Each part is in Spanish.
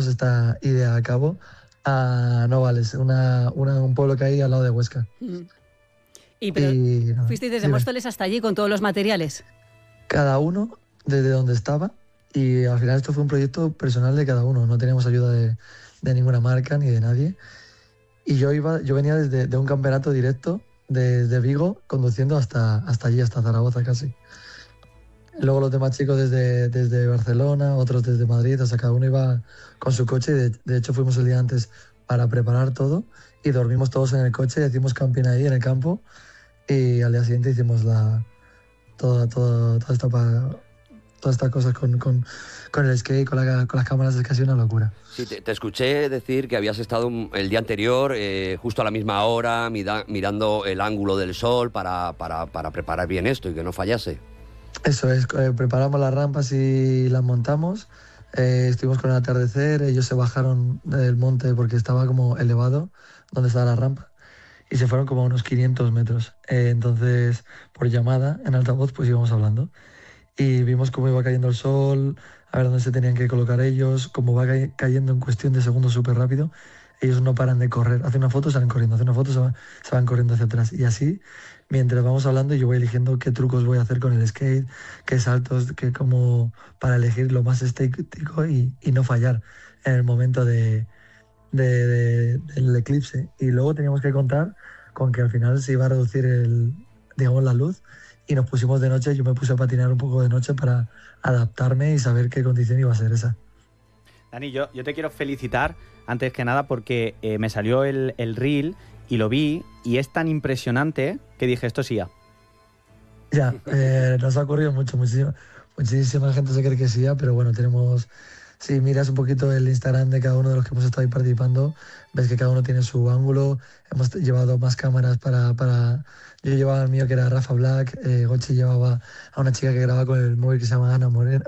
esta idea a cabo a Novales, un pueblo que hay al lado de Huesca. Pero fuisteis desde Móstoles hasta allí con todos los materiales. Cada uno desde donde estaba, y al final esto fue un proyecto personal de cada uno, no teníamos ayuda de ninguna marca ni de nadie. Y yo venía de un campeonato directo desde Vigo, conduciendo hasta allí, hasta Zaragoza casi. Luego los demás chicos desde Barcelona, otros desde Madrid, o sea, cada uno iba con su coche. De hecho, fuimos el día antes para preparar todo y dormimos todos en el coche, hicimos camping ahí en el campo, y al día siguiente hicimos todas estas cosas con el skate, con las cámaras. Es casi una locura. Sí, te escuché decir que habías estado el día anterior, justo a la misma hora, mirando el ángulo del sol para preparar bien esto y que no fallase. Eso es, preparamos las rampas y las montamos, estuvimos con el atardecer, ellos se bajaron del monte porque estaba como elevado donde estaba la rampa y se fueron como a unos 500 metros. Entonces, por llamada, en altavoz, pues íbamos hablando y vimos cómo iba cayendo el sol, a ver dónde se tenían que colocar ellos, cómo va cayendo en cuestión de segundos súper rápido. Ellos no paran de correr, hacen una foto, salen corriendo, hacen una foto, se van corriendo hacia atrás. Y así, mientras vamos hablando, yo voy eligiendo qué trucos voy a hacer con el skate, qué saltos, como para elegir lo más estético y no fallar en el momento del eclipse. Y luego teníamos que contar con que al final se iba a reducir la luz, y nos pusimos de noche. Yo me puse a patinar un poco de noche para adaptarme y saber qué condición iba a ser esa. Dani, yo te quiero felicitar antes que nada porque me salió el reel y lo vi y es tan impresionante que dije, esto sí ya. Ya, nos ha ocurrido muchísima gente se cree que sí ya, pero bueno, si miras un poquito el Instagram de cada uno de los que hemos estado ahí participando, ves que cada uno tiene su ángulo. Hemos llevado más cámaras para... Yo llevaba el mío, que era Rafa Black, Gochi llevaba a una chica que graba con el móvil que se llama Ana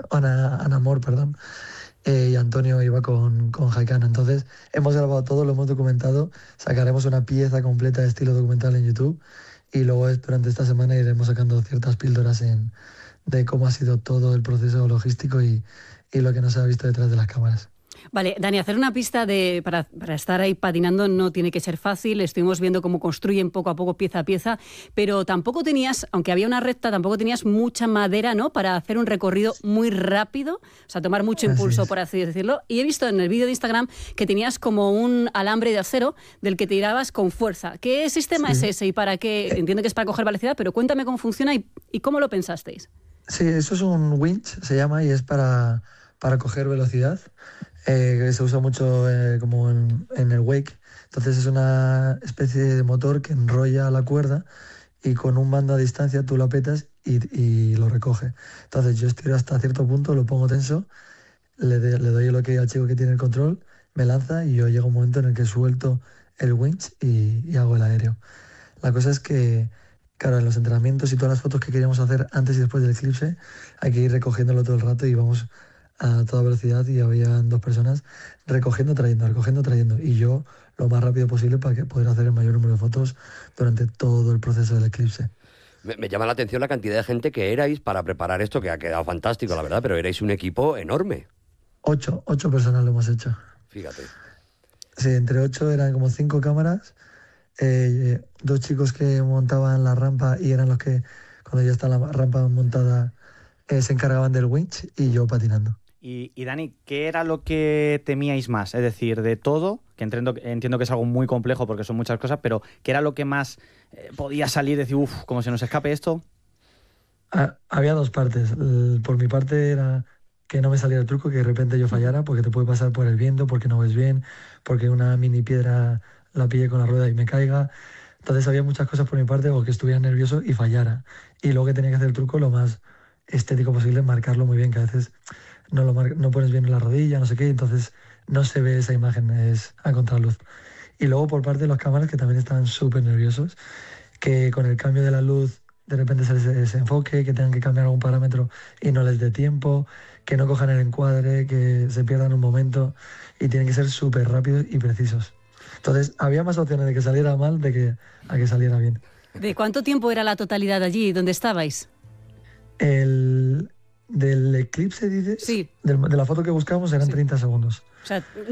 Amor, perdón. Y Antonio iba con Jaikana. Entonces hemos grabado todo, lo hemos documentado, sacaremos una pieza completa de estilo documental en YouTube, y luego durante esta semana iremos sacando ciertas píldoras de cómo ha sido todo el proceso logístico y lo que no se ha visto detrás de las cámaras. Vale, Dani, hacer una pista para estar ahí patinando no tiene que ser fácil. Estuvimos viendo cómo construyen poco a poco, pieza a pieza, pero tampoco tenías, aunque había una recta, tampoco tenías mucha madera, ¿no?, para hacer un recorrido muy rápido, o sea, tomar mucho impulso, por así decirlo. Y he visto en el vídeo de Instagram que tenías como un alambre de acero del que tirabas con fuerza. ¿Qué sistema es ese y para qué? Entiendo que es para coger velocidad, pero cuéntame cómo funciona y cómo lo pensasteis. Sí, eso es un winch, se llama, y es para coger velocidad. Que se usa mucho como en el wake. Entonces es una especie de motor que enrolla la cuerda y con un mando a distancia tú lo apretas y lo recoge. Entonces yo estiro hasta cierto punto, lo pongo tenso, le doy el ok al chico que tiene el control, me lanza y yo llego a un momento en el que suelto el winch y hago el aéreo. La cosa es que, claro, en los entrenamientos y todas las fotos que queríamos hacer antes y después del eclipse hay que ir recogiéndolo todo el rato y vamos a toda velocidad, y habían 2 personas recogiendo, trayendo, y yo lo más rápido posible para poder hacer el mayor número de fotos durante todo el proceso del eclipse. Me llama la atención la cantidad de gente que erais para preparar esto, que ha quedado fantástico, la verdad, pero erais un equipo enorme. 8 personas lo hemos hecho. Fíjate. Sí, entre 8 eran como 5 cámaras, 2 chicos que montaban la rampa y eran los que, cuando ya está la rampa montada, se encargaban del winch, y yo patinando. Y Dani, ¿qué era lo que temíais más? Es decir, de todo, que entiendo que es algo muy complejo porque son muchas cosas, pero ¿qué era lo que más podía salir y decir, como se nos escape esto? Había 2 partes. Por mi parte era que no me saliera el truco, que de repente yo fallara, porque te puede pasar por el viento, porque no ves bien, porque una mini piedra la pille con la rueda y me caiga. Entonces había muchas cosas por mi parte, o que estuviera nervioso y fallara. Y luego que tenía que hacer el truco lo más estético posible, marcarlo muy bien, que a veces no pones bien en la rodilla, no sé qué, entonces no se ve esa imagen, es a contraluz. Y luego por parte de los cámaras, que también estaban súper nerviosos, que con el cambio de la luz de repente se les desenfoque, que tengan que cambiar algún parámetro y no les dé tiempo, que no cojan el encuadre, que se pierdan un momento, y tienen que ser súper rápidos y precisos. Entonces había más opciones de que saliera mal a que saliera bien. ¿De cuánto tiempo era la totalidad allí donde estabais? Del eclipse, dices. Sí. De la foto que buscamos eran 30 segundos. O sea,